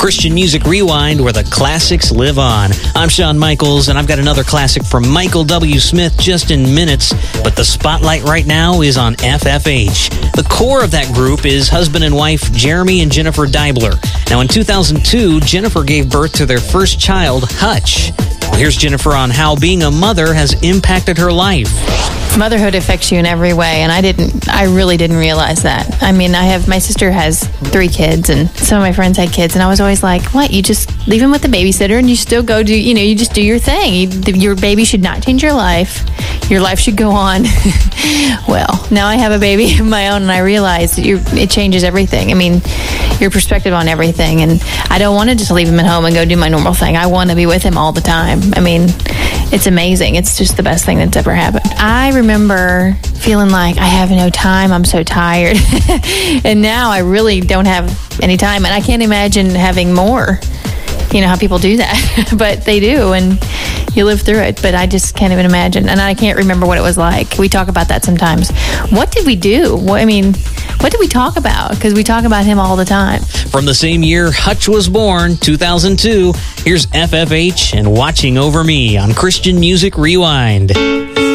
Christian Music Rewind, where the classics live on. I'm Shawn Michaels, and I've got another classic from Michael W. Smith just in minutes, but the spotlight right now is on FFH. The core of that group is husband and wife Jeremy and Jennifer Deibler. Now, in 2002, Jennifer gave birth to their first child, Hutch. Well, here's Jennifer on how being a mother has impacted her life. Motherhood affects you in every way, and I really didn't realize that. I mean, my sister has 3 kids, and some of my friends had kids, and I was always like, what, you just leave them with the babysitter and you still go do, you just do your thing. Your baby should not change your life. Your life should go on. Well, now I have a baby of my own, and I realize that it changes everything. I mean, your perspective on everything, and I don't want to just leave him at home and go do my normal thing. I want to be with him all the time. I mean, it's amazing. It's just the best thing that's ever happened. I remember feeling like I have no time. I'm so tired. And now I really don't have any time. And I can't imagine having more. You know how people do that. But they do. And you live through it. But I just can't even imagine. And I can't remember what it was like. We talk about that sometimes. What did we do? What did we talk about? Because we talk about him all the time. From the same year Hutch was born, 2002, here's FFH and Watching Over Me on Christian Music Rewind.